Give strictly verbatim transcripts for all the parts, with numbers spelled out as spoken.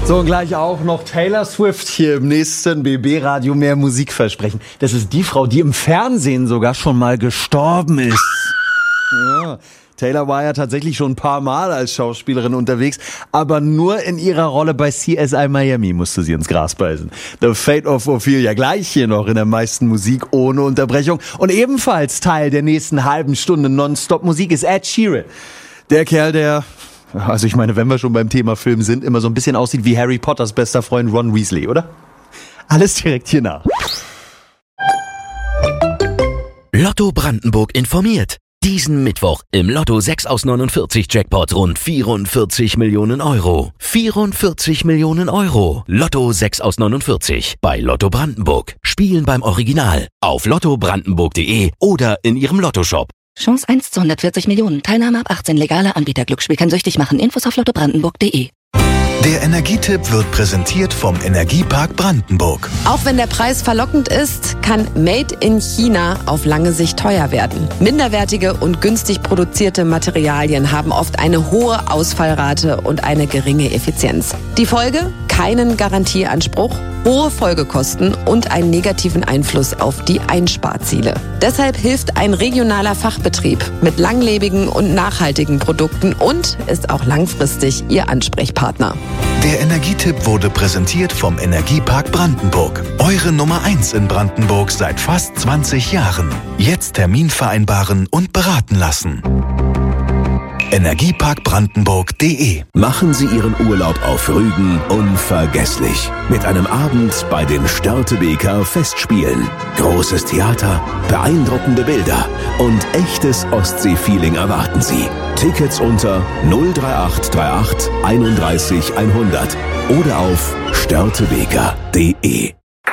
So, und gleich auch noch Taylor Swift hier im nächsten B B-Radio mehr Musikversprechen. Das ist die Frau, die im Fernsehen sogar schon mal gestorben ist. Ja. Taylor war ja tatsächlich schon ein paar Mal als Schauspielerin unterwegs, aber nur in ihrer Rolle bei C S I Miami musste sie ins Gras beißen. The Fate of Ophelia, gleich hier noch in der meisten Musik ohne Unterbrechung. Und ebenfalls Teil der nächsten halben Stunde Nonstop-Musik ist Ed Sheeran. Der Kerl, der, also ich meine, wenn wir schon beim Thema Film sind, immer so ein bisschen aussieht wie Harry Potters bester Freund Ron Weasley, oder? Alles direkt hier nach. Lotto Brandenburg informiert. Diesen Mittwoch im Lotto sechs aus neunundvierzig Jackpot rund vierundvierzig Millionen Euro. vierundvierzig Millionen Euro. Lotto sechs aus neunundvierzig bei Lotto Brandenburg. Spielen beim Original auf lotto brandenburg punkt de oder in Ihrem Lottoshop. Chance eins zu hundertvierzig Millionen. Teilnahme ab achtzehn. Legale Anbieter. Glücksspiel kann süchtig machen. Infos auf lotto brandenburg punkt de. Der Energietipp wird präsentiert vom Energiepark Brandenburg. Auch wenn der Preis verlockend ist, kann Made in China auf lange Sicht teuer werden. Minderwertige und günstig produzierte Materialien haben oft eine hohe Ausfallrate und eine geringe Effizienz. Die Folge? Keinen Garantieanspruch, hohe Folgekosten und einen negativen Einfluss auf die Einsparziele. Deshalb hilft ein regionaler Fachbetrieb mit langlebigen und nachhaltigen Produkten und ist auch langfristig Ihr Ansprechpartner. Der Energietipp wurde präsentiert vom Energiepark Brandenburg. Eure Nummer eins in Brandenburg seit fast zwanzig Jahren. Jetzt Termin vereinbaren und beraten lassen. energiepark brandenburg punkt de. Machen Sie Ihren Urlaub auf Rügen unvergesslich. Mit einem Abend bei den Störtebeker Festspielen. Großes Theater, beeindruckende Bilder und echtes Ostsee-Feeling erwarten Sie. Tickets unter null drei acht drei acht einunddreißig hundert oder auf störtebeker punkt de.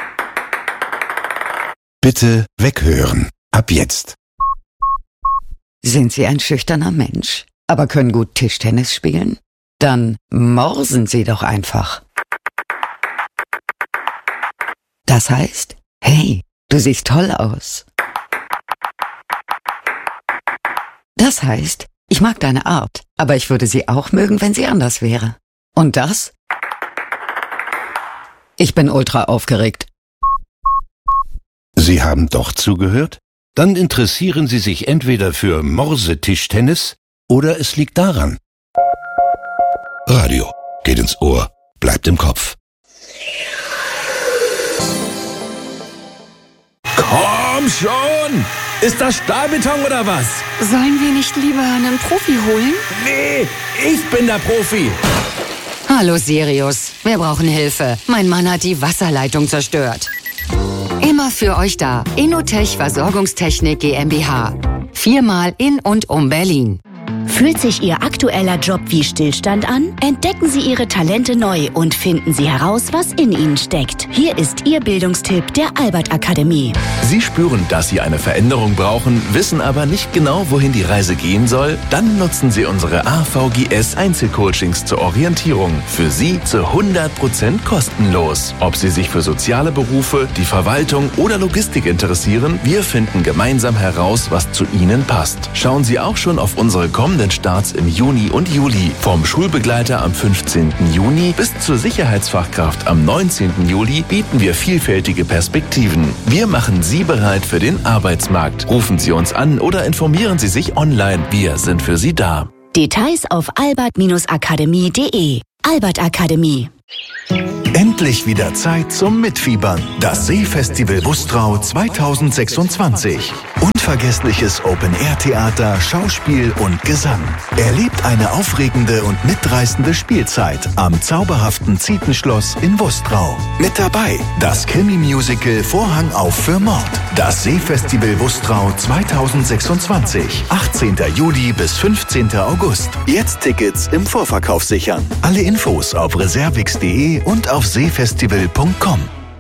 Bitte weghören. Ab jetzt. Sind Sie ein schüchterner Mensch, aber können gut Tischtennis spielen? Dann morsen Sie doch einfach. Das heißt, hey, du siehst toll aus. Das heißt, ich mag deine Art, aber ich würde sie auch mögen, wenn sie anders wäre. Und das? Ich bin ultra aufgeregt. Sie haben doch zugehört? Dann interessieren Sie sich entweder für Morsetischtennis oder es liegt daran. Radio geht ins Ohr, bleibt im Kopf. Komm schon! Ist das Stahlbeton oder was? Sollen wir nicht lieber einen Profi holen? Nee, ich bin der Profi. Hallo Sirius, wir brauchen Hilfe. Mein Mann hat die Wasserleitung zerstört. Immer für euch da. Innotech Versorgungstechnik GmbH. Viermal in und um Berlin. Fühlt sich Ihr aktueller Job wie Stillstand an? Entdecken Sie Ihre Talente neu und finden Sie heraus, was in Ihnen steckt. Hier ist Ihr Bildungstipp der Albert Akademie. Sie spüren, dass Sie eine Veränderung brauchen, wissen aber nicht genau, wohin die Reise gehen soll? Dann nutzen Sie unsere A V G S Einzelcoachings zur Orientierung. Für Sie zu hundert Prozent kostenlos. Ob Sie sich für soziale Berufe, die Verwaltung oder Logistik interessieren, wir finden gemeinsam heraus, was zu Ihnen passt. Schauen Sie auch schon auf unsere kommenden Starts im Juni und Juli. Vom Schulbegleiter am fünfzehnten Juni bis zur Sicherheitsfachkraft am neunzehnten Juli bieten wir vielfältige Perspektiven. Wir machen Sie bereit für den Arbeitsmarkt. Rufen Sie uns an oder informieren Sie sich online. Wir sind für Sie da. Details auf albert akademie punkt de. Albert Akademie. Endlich wieder Zeit zum Mitfiebern. Das Seefestival Wustrau zweitausendsechsundzwanzig. Unvergessliches Open-Air-Theater, Schauspiel und Gesang. Erlebt eine aufregende und mitreißende Spielzeit am zauberhaften Zietenschloss in Wustrau. Mit dabei das Krimi-Musical Vorhang auf für Mord. Das Seefestival Wustrau zweitausendsechsundzwanzig. achtzehnten Juli bis fünfzehnten August. Jetzt Tickets im Vorverkauf sichern. Alle Infos auf reservix punkt de und auf seefestival punkt com.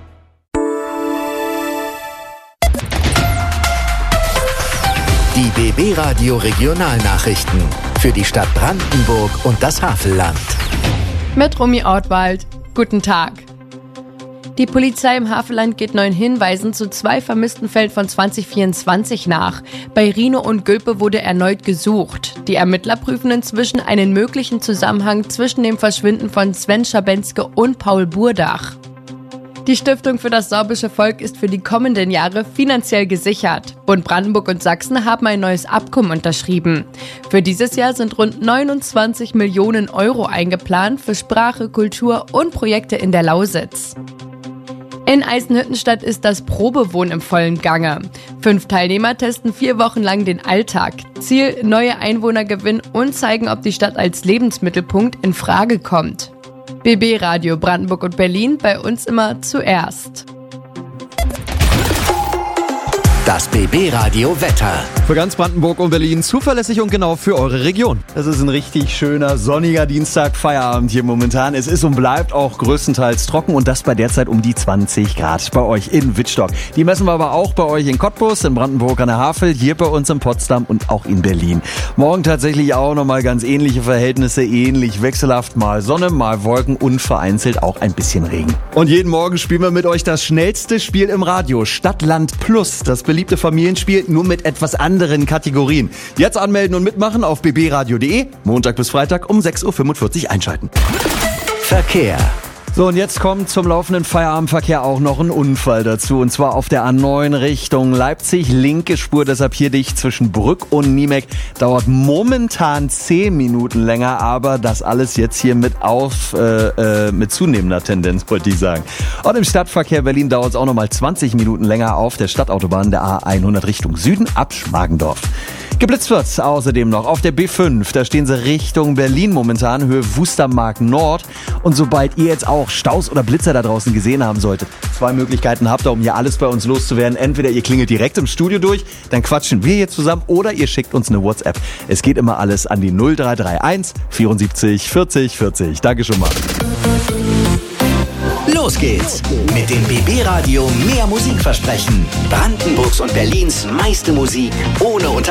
Die B B-Radio Regionalnachrichten für die Stadt Brandenburg und das Havelland. Mit Romy Ortwald. Guten Tag. Die Polizei im Havelland geht neuen Hinweisen zu zwei vermissten Fällen von zwanzig vierundzwanzig nach. Bei Rino und Gülpe wurde erneut gesucht. Die Ermittler prüfen inzwischen einen möglichen Zusammenhang zwischen dem Verschwinden von Sven Schabenske und Paul Burdach. Die Stiftung für das sorbische Volk ist für die kommenden Jahre finanziell gesichert. Bund Brandenburg und Sachsen haben ein neues Abkommen unterschrieben. Für dieses Jahr sind rund neunundzwanzig Millionen Euro eingeplant für Sprache, Kultur und Projekte in der Lausitz. In Eisenhüttenstadt ist das Probewohnen im vollen Gange. Fünf Teilnehmer testen vier Wochen lang den Alltag. Ziel: neue Einwohner gewinnen und zeigen, ob die Stadt als Lebensmittelpunkt in Frage kommt. B B Radio Brandenburg und Berlin, bei uns immer zuerst. Das B B Radio Wetter. Für ganz Brandenburg und Berlin zuverlässig und genau für eure Region. Es ist ein richtig schöner, sonniger Dienstag, Feierabend hier momentan. Es ist und bleibt auch größtenteils trocken und das bei derzeit um die zwanzig Grad bei euch in Wittstock. Die messen wir aber auch bei euch in Cottbus, in Brandenburg an der Havel, hier bei uns in Potsdam und auch in Berlin. Morgen tatsächlich auch nochmal ganz ähnliche Verhältnisse, ähnlich wechselhaft, mal Sonne, mal Wolken und vereinzelt auch ein bisschen Regen. Und jeden Morgen spielen wir mit euch das schnellste Spiel im Radio, Stadt, Land Plus, das beliebte Familienspiel, nur mit etwas anderen Kategorien. Jetzt anmelden und mitmachen auf b b radio punkt de. Montag bis Freitag um sechs Uhr fünfundvierzig einschalten. Verkehr. So, und jetzt kommt zum laufenden Feierabendverkehr auch noch ein Unfall dazu. Und zwar auf der A neun Richtung Leipzig, linke Spur, deshalb hier dicht zwischen Brück und Niemek. Dauert momentan zehn Minuten länger, aber das alles jetzt hier mit auf, äh, äh, mit zunehmender Tendenz, wollte ich sagen. Und im Stadtverkehr Berlin dauert es auch nochmal zwanzig Minuten länger auf der Stadtautobahn der A hundert Richtung Süden ab Schmargendorf. Geblitzt wird's außerdem noch auf der B fünf. Da stehen sie Richtung Berlin momentan, Höhe Wustermark Nord. Und sobald ihr jetzt auch Staus oder Blitzer da draußen gesehen haben solltet, zwei Möglichkeiten habt ihr, um hier alles bei uns loszuwerden. Entweder ihr klingelt direkt im Studio durch, dann quatschen wir hier zusammen, oder ihr schickt uns eine WhatsApp. Es geht immer alles an die null drei drei eins vierundsiebzig vierzig vierzig. Danke schon mal. Los geht's mit dem B B Radio Mehr Musikversprechen. Brandenburgs und Berlins meiste Musik ohne Unterbrechung.